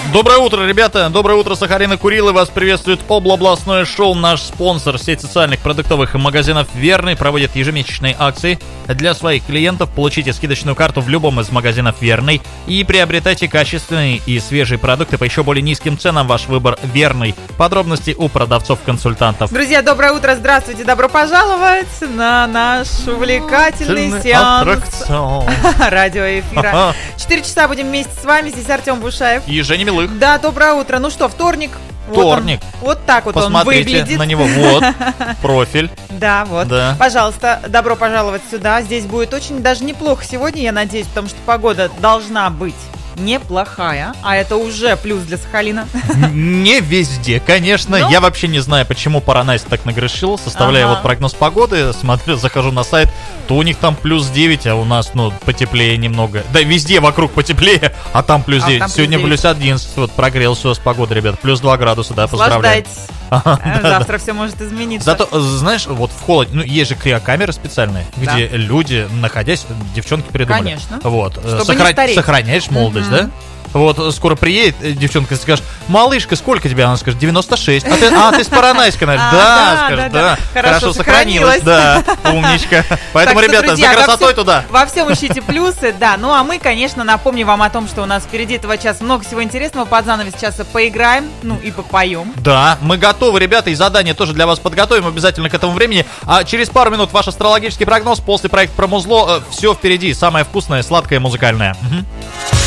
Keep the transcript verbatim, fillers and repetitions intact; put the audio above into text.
Доброе утро, ребята! Доброе утро, Сахарин и Курилы. Вас приветствует областное шоу. Наш спонсор, сеть социальных продуктовых магазинов «Верный», проводит ежемесячные акции для своих клиентов. Получите скидочную карту в любом из магазинов «Верный» и приобретайте качественные и свежие продукты по еще более низким ценам. Ваш выбор «Верный». Подробности у продавцов-консультантов. Друзья, доброе утро, здравствуйте, добро пожаловать на наш увлекательный сеанс радиоэфира. Четыре часа будем вместе с вами. Здесь Артем Бушаев И Женя Милых. Да, доброе утро. Ну что, вторник. Вторник. Вот, он, вот так вот Посмотрите он выглядит. на него. Вот, профиль. Да, вот. Да. Пожалуйста, добро пожаловать сюда. Здесь будет очень даже неплохо сегодня, я надеюсь, потому что погода должна быть неплохая, а это уже плюс для Сахалина. Не везде, конечно. Ну? Я вообще не знаю, почему Паранайс так нагрешил. Составляя Ага. вот прогноз погоды, смотрю, захожу на сайт, то у них там плюс девять, а у нас, ну, потеплее немного. Да, везде вокруг потеплее, а там плюс А девять. там плюс Сегодня девять. плюс одиннадцать, вот прогрелся у вас погода, ребят. Плюс два градуса, да, поздравляю. Наслаждайтесь. Ага, Э, да, Завтра все может измениться. Зато, знаешь, вот в холоде, ну, есть же криокамеры специальные, Да. где люди, находясь, девчонки придумали. Конечно. Вот. э, Чтобы не стареть. Сохраняешь молодость, Мгм. да? Вот, э, скоро приедет э, девчонка и скажет: малышка, сколько тебе? Она скажет: девяносто шесть. А ты, а, ты с Паранайска, наверное. А, Да, да, скажет, да, да. да. Хорошо сохранилась. Да, умничка. Поэтому, Так что, ребята, друзья, за во красотой всем- туда. Во всем ищите плюсы, да. Ну а мы, конечно, напомним вам о том, что у нас впереди этого часа много всего интересного. Под занавес часа поиграем, ну и попоем. Да, мы готовы, ребята, и задание тоже для вас подготовим обязательно к этому времени. А через пару минут ваш астрологический прогноз после проекта про музло. Все впереди, самое вкусное, сладкое, музыкальное. Мгм.